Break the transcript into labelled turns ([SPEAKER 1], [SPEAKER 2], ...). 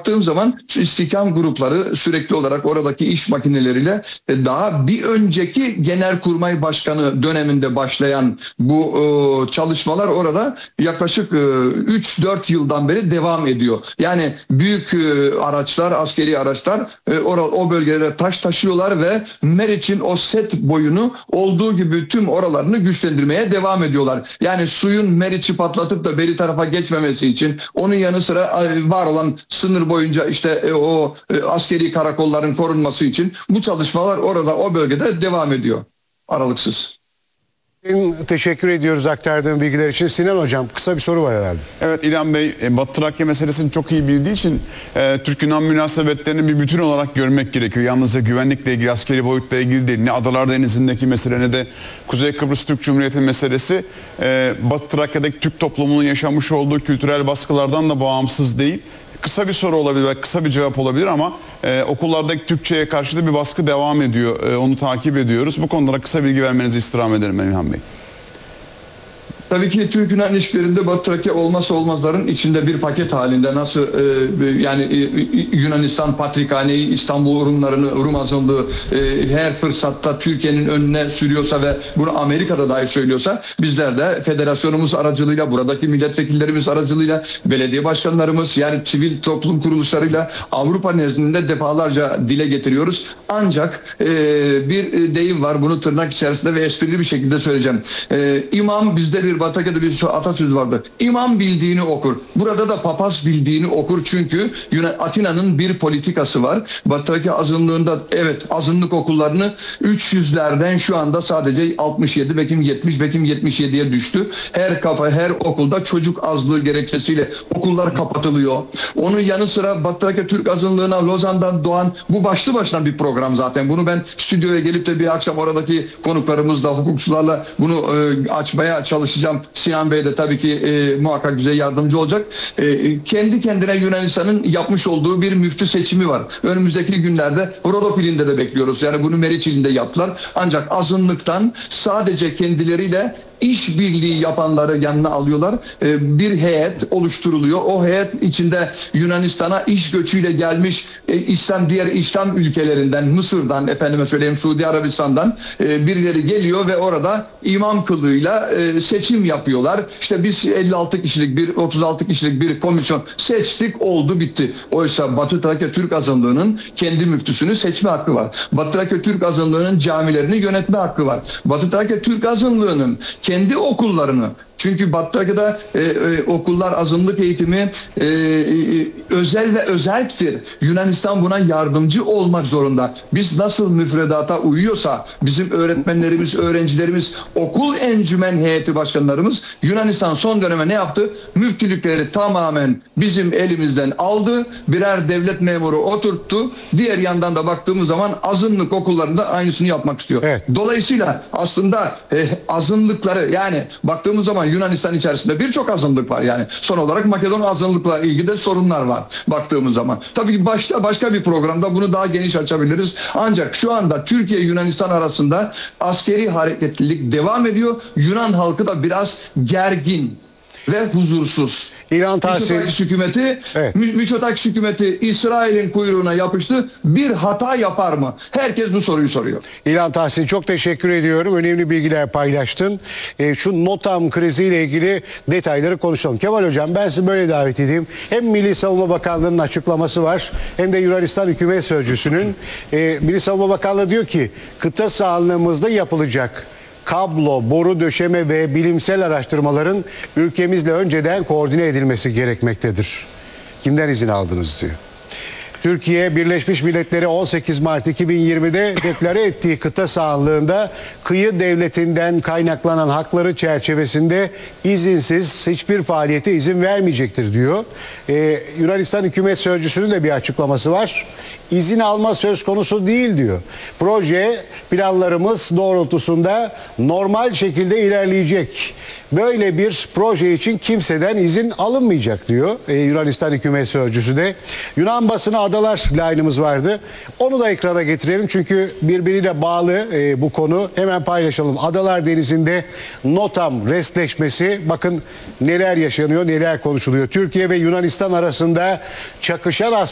[SPEAKER 1] baktığım zaman şu istihkam grupları sürekli olarak oradaki iş makineleriyle daha bir önceki Genelkurmay Başkanı döneminde başlayan bu çalışmalar orada yaklaşık 3-4 yıldan beri devam ediyor. Yani büyük araçlar, askeri araçlar o bölgelere taş taşıyorlar ve Meriç'in o set boyunu olduğu gibi tüm oralarını güçlendirmeye devam ediyorlar. Yani suyun Meriç'i patlatıp da beri tarafa geçmemesi için, onun yanı sıra var olan sınır boyunca işte o askeri karakolların korunması için bu çalışmalar orada, o bölgede devam ediyor aralıksız.
[SPEAKER 2] Teşekkür ediyoruz aktardığım bilgiler için. Sinan Hocam, kısa bir soru var herhalde.
[SPEAKER 3] Evet İlhan Bey, Batı Trakya meselesini çok iyi bildiği için Türk-Yunan münasebetlerini bir bütün olarak görmek gerekiyor. Yalnızca güvenlikle ilgili, askeri boyutla ilgili değil. Ne Adalar Denizi'ndeki mesele ne de Kuzey Kıbrıs Türk Cumhuriyeti meselesi Batı Trakya'daki Türk toplumunun yaşamış olduğu kültürel baskılardan da bağımsız değil. Kısa bir soru olabilir, kısa bir cevap olabilir ama okullardaki Türkçe'ye karşı da bir baskı devam ediyor. Onu takip ediyoruz. Bu konuda kısa bilgi vermenizi istirham ederim İlhan Bey.
[SPEAKER 1] Tabii ki Türk-Yunan ilişkilerinde Batı Trakya olmazsa olmazların içinde bir paket halinde. Nasıl yani Yunanistan Patrikhane'yi, İstanbul Rumlarını, Rum azınlığı her fırsatta Türkiye'nin önüne sürüyorsa ve bunu Amerika'da dahi söylüyorsa, bizler de federasyonumuz aracılığıyla, buradaki milletvekillerimiz aracılığıyla, belediye başkanlarımız, yani sivil toplum kuruluşlarıyla Avrupa nezdinde defalarca dile getiriyoruz. Ancak bir deyim var, bunu tırnak içerisinde ve esprili bir şekilde söyleyeceğim. İmam, bizde bir Batı Trakya'da bir atasöz vardı. İmam bildiğini okur. Burada da papaz bildiğini okur. Çünkü Atina'nın bir politikası var. Batı Trakya azınlığında, evet, azınlık okullarını 300'lerden şu anda sadece 67, bekim 70, bekim 77'ye düştü. Her okulda çocuk azlığı gerekçesiyle okullar kapatılıyor. Onun yanı sıra Batı Trakya Türk azınlığına Lozan'dan doğan, bu başlı başına bir program zaten. Bunu ben stüdyoya gelip de bir akşam oradaki konuklarımızla, hukukçularla bunu açmaya çalışacağım. Sinan Bey de tabii ki muhakkak bize yardımcı olacak. Kendi kendine Yunanistan'ın yapmış olduğu bir müftü seçimi var. Önümüzdeki günlerde Rodopil'inde de bekliyoruz. Yani bunu Meriç ilinde yaptılar. Ancak azınlıktan sadece kendileriyle işbirliği yapanları yanına alıyorlar. Bir heyet oluşturuluyor. O heyet içinde Yunanistan'a iş göçüyle gelmiş diğer İslam ülkelerinden, Mısır'dan, efendime söyleyeyim Suudi Arabistan'dan birileri geliyor ve orada imam kılığıyla seçim yapıyorlar. İşte biz 56 kişilik bir 36 kişilik bir komisyon seçtik, oldu, bitti. Oysa Batı Trakya Türk azınlığının kendi müftüsünü seçme hakkı var. Batı Trakya Türk azınlığının camilerini yönetme hakkı var. Batı Trakya Türk azınlığının kendi okullarını, çünkü Batı Trakya'da okullar, azınlık eğitimi özel ve özerktir. Yunanistan buna yardımcı olmak zorunda. Biz nasıl müfredata uyuyorsa bizim öğretmenlerimiz, öğrencilerimiz, okul encümen heyeti başkanlarımız, Yunanistan son döneme ne yaptı? Müftülükleri tamamen bizim elimizden aldı. Birer devlet memuru oturttu. Diğer yandan da baktığımız zaman azınlık okullarında aynısını yapmak istiyor. Evet. Dolayısıyla aslında azınlıkları, yani baktığımız zaman Yunanistan içerisinde birçok azınlık var yani. Son olarak Makedon azınlıkla ilgili de sorunlar var baktığımız zaman. Tabii ki başka bir programda bunu daha geniş açabiliriz. Ancak şu anda Türkiye Yunanistan arasında askeri hareketlilik devam ediyor. Yunan halkı da biraz gergin ve huzursuz.
[SPEAKER 2] İran Tahsin
[SPEAKER 1] hükümeti, evet. Mitsotakis hükümeti İsrail'in kuyruğuna yapıştı. Bir hata yapar mı? Herkes bu soruyu soruyor.
[SPEAKER 2] İran Tahsin, çok teşekkür ediyorum. Önemli bilgiler paylaştın. Şu NOTAM kriziyle ilgili detayları konuşalım. Kemal Hocam, ben sizi böyle davet edeyim. Hem Milli Savunma Bakanlığı'nın açıklaması var, hem de Yunanistan Hükümet Sözcüsü'nün. Milli Savunma Bakanlığı diyor ki, kıta sahanlığımızda yapılacak kablo, boru döşeme ve bilimsel araştırmaların ülkemizle önceden koordine edilmesi gerekmektedir. Kimden izin aldınız diyor. Türkiye, Birleşmiş Milletleri 18 Mart 2020'de deklare ettiği kıta sahanlığında kıyı devletinden kaynaklanan hakları çerçevesinde izinsiz hiçbir faaliyete izin vermeyecektir diyor. Yunanistan Hükümet Sözcüsü'nün de bir açıklaması var. İzin alma söz konusu değil diyor. Proje planlarımız doğrultusunda normal şekilde ilerleyecek. Böyle bir proje için kimseden izin alınmayacak diyor Yunanistan Hükümet Sözcüsü de. Yunan basını Adalar line'ımız vardı. Onu da ekrana getirelim çünkü birbiriyle bağlı bu konu. Hemen paylaşalım. Adalar Denizi'nde NOTAM restleşmesi. Bakın neler yaşanıyor, neler konuşuluyor. Türkiye ve Yunanistan arasında çakışan